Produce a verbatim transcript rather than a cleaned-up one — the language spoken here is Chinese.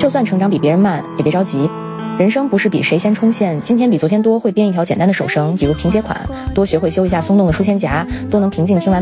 就算成长比别人慢，也别着急。人生不是比谁先冲线，今天比昨天多会编一条简单的手绳，比如平结款，多学会修一下松动的书签夹，多能平静听完